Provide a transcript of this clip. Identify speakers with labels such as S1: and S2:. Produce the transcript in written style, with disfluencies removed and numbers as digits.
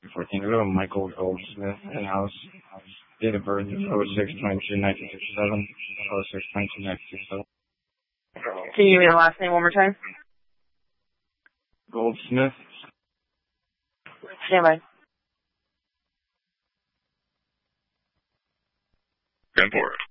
S1: 14. Michael Goldsmith, in-house. Date of birth is 06/22/1967. 06/22/1967.
S2: Can you give me the last name one more time?
S1: Goldsmith.
S2: Stand by.
S3: 10-4.